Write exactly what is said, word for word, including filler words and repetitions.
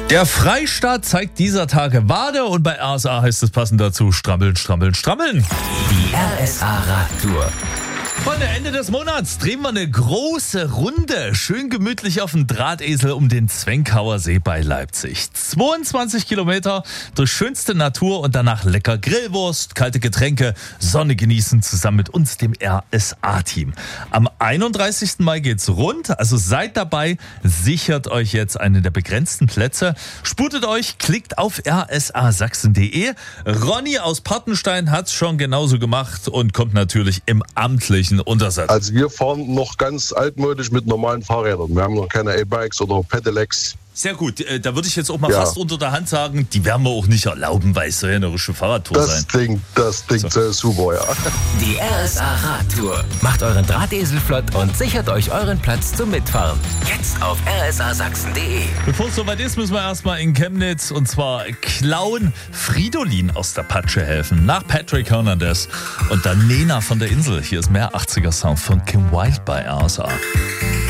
Der Freistaat zeigt dieser Tage Wade und bei R S A heißt es passend dazu strampeln, strampeln, strampeln. Die R S A Radtour. Von der Ende des Monats drehen wir eine große Runde, schön gemütlich auf dem Drahtesel um den Zwenkauer See bei Leipzig. zweiundzwanzig Kilometer durch schönste Natur und danach lecker Grillwurst, kalte Getränke, Sonne genießen zusammen mit uns, dem R S A-Team. Am einunddreißigsten Mai geht's rund, also seid dabei, sichert euch jetzt einen der begrenzten Plätze, sputet euch, klickt auf r s a sachsen punkt d e. Ronny aus Partenstein hat's schon genauso gemacht und kommt natürlich im amtlichen Untersatz. Also wir fahren noch ganz altmodisch mit normalen Fahrrädern. Wir haben noch keine E-Bikes oder Pedelecs. Sehr gut, da würde ich jetzt auch mal Ja. fast unter der Hand sagen, die werden wir auch nicht erlauben, weil es soll ja eine richtige Fahrradtour sein. Das Ding, das Ding So. super, ja. Die R S A Radtour. Macht euren Drahtesel flott und sichert euch euren Platz zum Mitfahren. Jetzt auf r s a sachsen punkt d e. Bevor es soweit ist, müssen wir erstmal in Chemnitz und zwar Klauen Fridolin aus der Patsche helfen. Nach Patrick Hernandez und dann Nena von der Insel. Hier ist mehr achtziger Sound von Kim Wilde bei R S A.